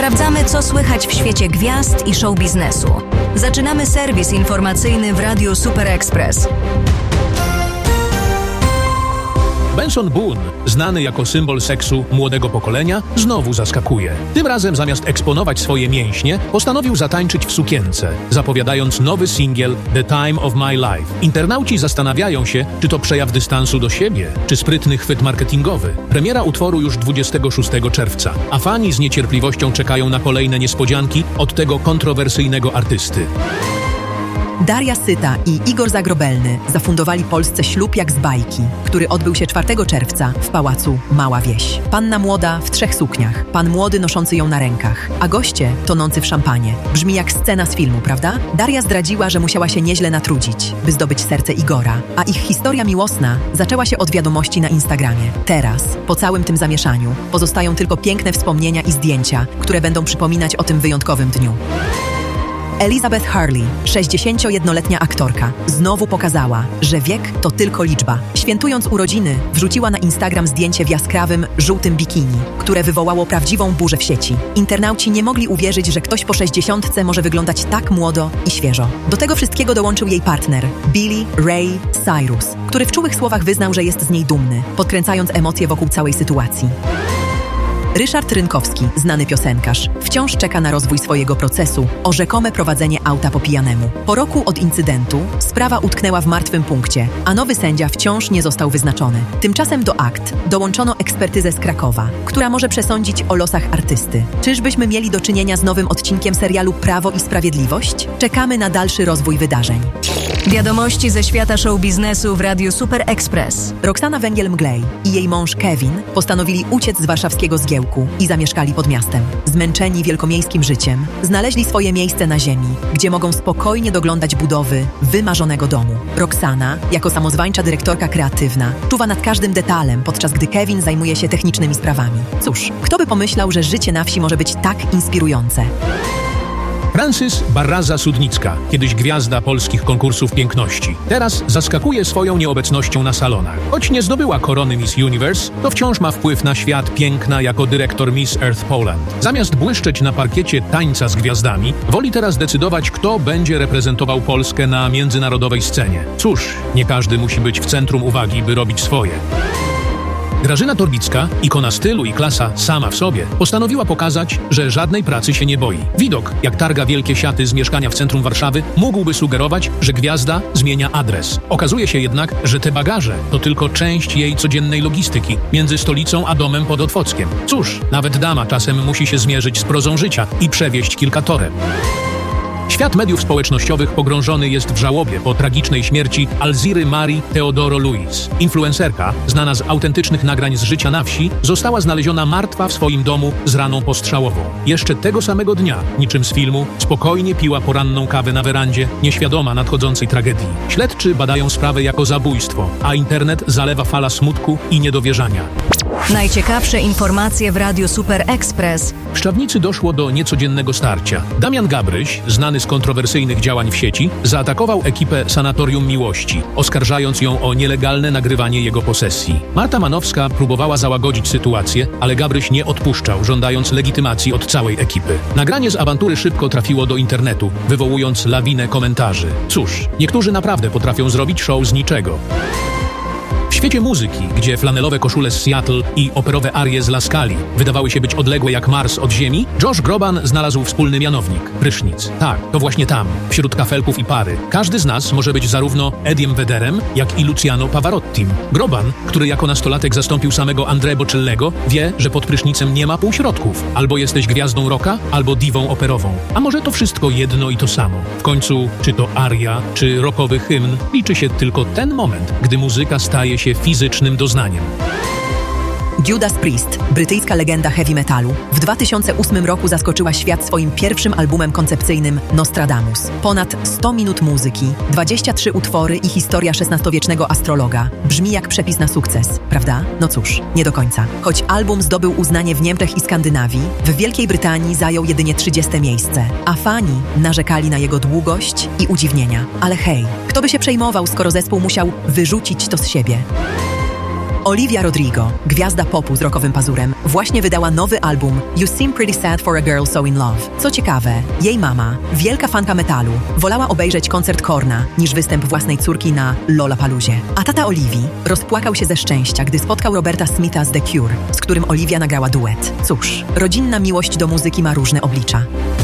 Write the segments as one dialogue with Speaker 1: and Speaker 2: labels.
Speaker 1: Sprawdzamy, co słychać w świecie gwiazd i show biznesu. Zaczynamy serwis informacyjny w Radiu Super Express.
Speaker 2: Benson Boone, znany jako symbol seksu młodego pokolenia, znowu zaskakuje. Tym razem zamiast eksponować swoje mięśnie, postanowił zatańczyć w sukience, zapowiadając nowy singiel The Time of My Life. Internauci zastanawiają się, czy to przejaw dystansu do siebie, czy sprytny chwyt marketingowy. Premiera utworu już 26 czerwca, a fani z niecierpliwością czekają na kolejne niespodzianki od tego kontrowersyjnego artysty.
Speaker 3: Daria Syta i Igor Zagrobelny zafundowali Polsce ślub jak z bajki, który odbył się 4 czerwca w pałacu Mała Wieś. Panna młoda w 3 sukniach, pan młody noszący ją na rękach, a goście tonący w szampanie. Brzmi jak scena z filmu, prawda? Daria zdradziła, że musiała się nieźle natrudzić, by zdobyć serce Igora, a ich historia miłosna zaczęła się od wiadomości na Instagramie. Teraz, po całym tym zamieszaniu, pozostają tylko piękne wspomnienia i zdjęcia, które będą przypominać o tym wyjątkowym dniu. Elizabeth Hurley, 61-letnia aktorka, znowu pokazała, że wiek to tylko liczba. Świętując urodziny, wrzuciła na Instagram zdjęcie w jaskrawym, żółtym bikini, które wywołało prawdziwą burzę w sieci. Internauci nie mogli uwierzyć, że ktoś po 60 może wyglądać tak młodo i świeżo. Do tego wszystkiego dołączył jej partner, Billy Ray Cyrus, który w czułych słowach wyznał, że jest z niej dumny, podkręcając emocje wokół całej sytuacji. Ryszard Rynkowski, znany piosenkarz, wciąż czeka na rozwój swojego procesu o rzekome prowadzenie auta po pijanemu. Po roku od incydentu sprawa utknęła w martwym punkcie, a nowy sędzia wciąż nie został wyznaczony. Tymczasem do akt dołączono ekspertyzę z Krakowa, która może przesądzić o losach artysty. Czyżbyśmy mieli do czynienia z nowym odcinkiem serialu Prawo i Sprawiedliwość? Czekamy na dalszy rozwój wydarzeń.
Speaker 1: Wiadomości ze świata show biznesu w Radiu Super Express.
Speaker 3: Roxana Węgiel-Mglej i jej mąż Kevin postanowili uciec z warszawskiego zgiełku i zamieszkali pod miastem. Zmęczeni wielkomiejskim życiem, znaleźli swoje miejsce na ziemi, gdzie mogą spokojnie doglądać budowy wymarzonego domu. Roxana, jako samozwańcza dyrektorka kreatywna, czuwa nad każdym detalem, podczas gdy Kevin zajmuje się technicznymi sprawami. Cóż, kto by pomyślał, że życie na wsi może być tak inspirujące?
Speaker 2: Frances Barraza-Sudnicka, kiedyś gwiazda polskich konkursów piękności. Teraz zaskakuje swoją nieobecnością na salonach. Choć nie zdobyła korony Miss Universe, to wciąż ma wpływ na świat piękna jako dyrektor Miss Earth Poland. Zamiast błyszczeć na parkiecie tańca z gwiazdami, woli teraz decydować, kto będzie reprezentował Polskę na międzynarodowej scenie. Cóż, nie każdy musi być w centrum uwagi, by robić swoje. Grażyna Torbicka, ikona stylu i klasa sama w sobie, postanowiła pokazać, że żadnej pracy się nie boi. Widok, jak targa wielkie siaty z mieszkania w centrum Warszawy, mógłby sugerować, że gwiazda zmienia adres. Okazuje się jednak, że te bagaże to tylko część jej codziennej logistyki między stolicą a domem pod Otwockiem. Cóż, nawet dama czasem musi się zmierzyć z prozą życia i przewieźć kilka toreb. Świat mediów społecznościowych pogrążony jest w żałobie po tragicznej śmierci Alziry Marii Teodoro Luiz. Influencerka, znana z autentycznych nagrań z życia na wsi, została znaleziona martwa w swoim domu z raną postrzałową. Jeszcze tego samego dnia, niczym z filmu, spokojnie piła poranną kawę na werandzie, nieświadoma nadchodzącej tragedii. Śledczy badają sprawę jako zabójstwo, a internet zalewa fala smutku i niedowierzania.
Speaker 1: Najciekawsze informacje w Radiu Super Express.
Speaker 2: W Szczawnicy doszło do niecodziennego starcia. Damian Gabryś, znany z kontrowersyjnych działań w sieci, zaatakował ekipę Sanatorium Miłości, oskarżając ją o nielegalne nagrywanie jego posesji. Marta Manowska próbowała załagodzić sytuację, ale Gabryś nie odpuszczał, żądając legitymacji od całej ekipy. Nagranie z awantury szybko trafiło do internetu, wywołując lawinę komentarzy. Cóż, niektórzy naprawdę potrafią zrobić show z niczego. W świecie muzyki, gdzie flanelowe koszule z Seattle i operowe arie z La Scali wydawały się być odległe jak Mars od Ziemi, Josh Groban znalazł wspólny mianownik – prysznic. Tak, to właśnie tam, wśród kafelków i pary. Każdy z nas może być zarówno Ediem Vedderem, jak i Luciano Pavarottim. Groban, który jako nastolatek zastąpił samego André Bocellego, wie, że pod prysznicem nie ma półśrodków. Albo jesteś gwiazdą rocka, albo diwą operową. A może to wszystko jedno i to samo? W końcu, czy to aria, czy rockowy hymn, liczy się tylko ten moment, gdy muzyka staje się fizycznym doznaniem.
Speaker 3: Judas Priest, brytyjska legenda heavy metalu, w 2008 roku zaskoczyła świat swoim pierwszym albumem koncepcyjnym Nostradamus. Ponad 100 minut muzyki, 23 utwory i historia XVI-wiecznego astrologa. Brzmi jak przepis na sukces, prawda? No cóż, nie do końca. Choć album zdobył uznanie w Niemczech i Skandynawii, w Wielkiej Brytanii zajął jedynie 30 miejsce, a fani narzekali na jego długość i udziwnienia. Ale hej, kto by się przejmował, skoro zespół musiał wyrzucić to z siebie? Olivia Rodrigo, gwiazda popu z rockowym pazurem, właśnie wydała nowy album You Seem Pretty Sad for a Girl So in Love. Co ciekawe, jej mama, wielka fanka metalu, wolała obejrzeć koncert Korna niż występ własnej córki na Lollapaloozie. A tata Oliwii rozpłakał się ze szczęścia, gdy spotkał Roberta Smitha z The Cure, z którym Olivia nagrała duet. Cóż, rodzinna miłość do muzyki ma różne oblicza.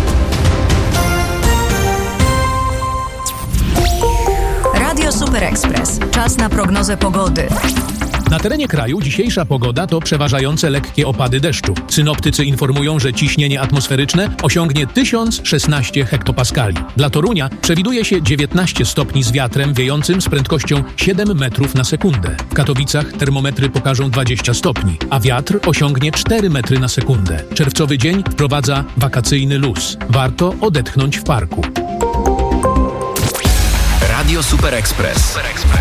Speaker 1: Radio Super Express. Czas na prognozę pogody.
Speaker 2: Na terenie kraju dzisiejsza pogoda to przeważające lekkie opady deszczu. Synoptycy informują, że ciśnienie atmosferyczne osiągnie 1016 hektopaskali. Dla Torunia przewiduje się 19 stopni z wiatrem wiejącym z prędkością 7 metrów na sekundę. W Katowicach termometry pokażą 20 stopni, a wiatr osiągnie 4 metry na sekundę. Czerwcowy dzień wprowadza wakacyjny luz. Warto odetchnąć w parku.
Speaker 4: Radio Super Express.